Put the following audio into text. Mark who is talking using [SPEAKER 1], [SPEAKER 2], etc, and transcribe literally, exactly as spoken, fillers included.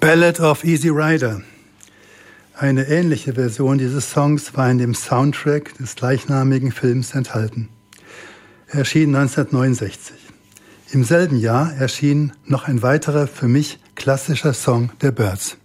[SPEAKER 1] Ballad of Easy Rider. Eine ähnliche Version dieses Songs war in dem Soundtrack des gleichnamigen Films enthalten. Er erschien neunzehnhundertneunundsechzig. Im selben Jahr erschien noch ein weiterer für mich klassischer Song der Byrds.